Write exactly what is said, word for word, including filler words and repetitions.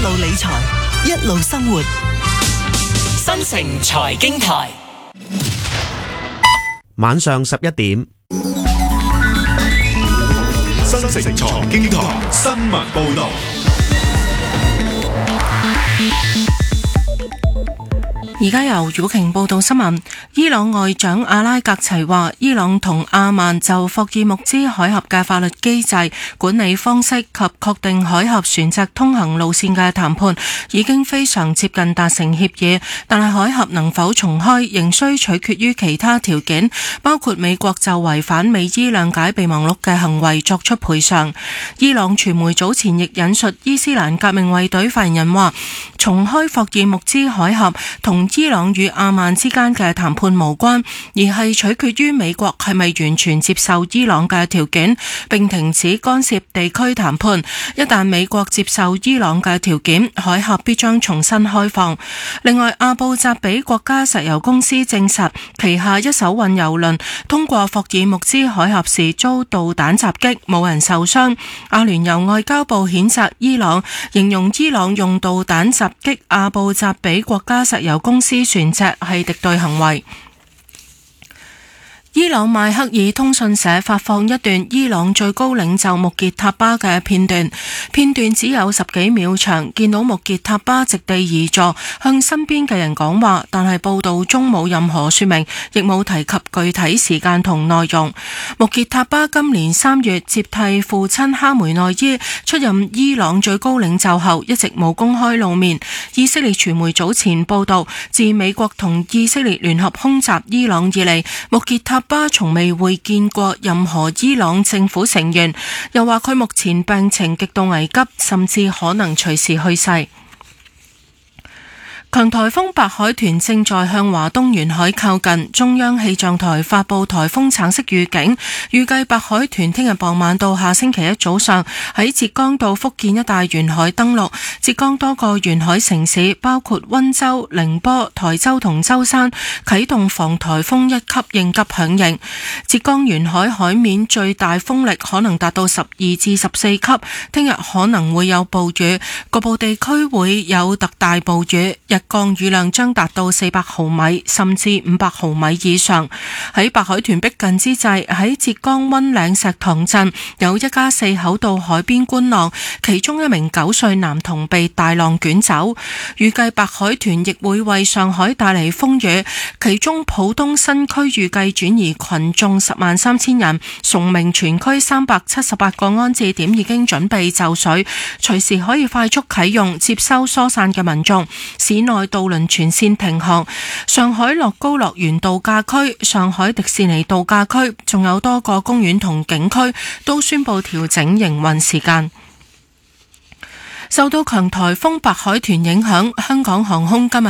路理財，一路生活。新城財經台， 晚上十一點。 新城財經台新聞報道。 而家由余寶瓊報道新聞。伊朗外長阿拉格齊話，伊朗同阿曼就霍爾木茲海峽嘅法律機制、管理方式及確定海峽船隻通行路線嘅談判已經非常接近達成協議，但係海峽能否重開仍需取決於其他條件，包括美國就違反美伊諒解備忘錄嘅行為作出賠償。伊朗傳媒早前亦引述伊斯蘭革命衛隊發言人話，重開霍爾木茲海峽同伊朗與阿曼之間嘅談判無關，而係取決於美國係咪完全接受伊朗嘅條件，並停止干涉地區談判。一旦美國接受伊朗嘅條件，海峽必將重新開放。另外，阿布扎比國家石油公司證實，旗下一艘運油輪通過霍爾木茲海峽時遭導彈襲擊，冇人受傷。阿聯酋外交部譴責伊朗，形容伊朗用導彈襲擊阿布扎比國家石油公司船隻係敵對行為。伊朗邁克爾通訊社發放一段伊朗最高領袖穆傑塔巴嘅片段，片段只有十幾秒長，見到穆傑塔巴席地而坐，向身邊嘅人講話，但係報道中冇任何說明，亦冇提及具體時間同內容。穆傑塔巴今年三月接替父親哈梅內伊出任伊朗最高領袖後，一直冇公開露面。以色列傳媒早前報道，自美國同以色列聯合空襲伊朗以嚟，穆傑塔巴從未會見過任何伊朗政府成員，又話佢目前病情極度危急，甚至可能隨時去世。強颱風白海豚正在向華東沿海靠近，中央氣象台發布颱風橙色預警，預計白海豚聽日傍晚到下星期一早上喺浙江到福建一帶沿海登陸。浙江多個沿海城市包括溫州、寧波、台州同舟山啟動防颱風一級應急響應。浙江沿海海面最大風力可能達到十二至十四級，聽日可能會有暴雨，局部地區會有特大暴雨，日降雨量將達到四百毫米甚至五百毫米以上。喺白海豚逼近之際，喺浙江溫嶺石塘鎮有一家四口到海邊觀浪，其中一名九歲男童被大浪捲走。預計白海豚亦會為上海帶嚟風雨，其中浦東新區預計轉移群眾十萬三千人，崇明全區三百七十八個安置點已經準備就緒，隨時可以快速啟用接收疏散嘅民眾。市內渡輪全線停航，上海樂高樂園度假區、上海迪士尼度假區，仲有多個公園同景區都宣布調整營運時間。受到強颱風白海豚影響，香港航空今日